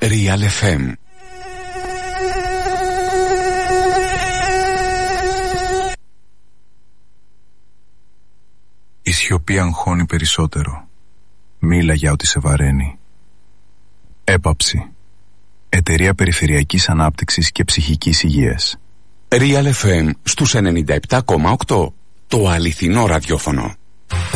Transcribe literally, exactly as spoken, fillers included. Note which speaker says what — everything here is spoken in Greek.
Speaker 1: Real εφ εμ.
Speaker 2: Η σιωπή αγχώνει περισσότερο. Μίλα για ό,τι σε βαραίνει. Έπαψη. Εταιρεία Περιφερειακής Ανάπτυξης και Ψυχικής Υγείας.
Speaker 1: Real εφ εμ στους ενενήντα επτά κόμμα οκτώ. Το αληθινό ραδιόφωνο.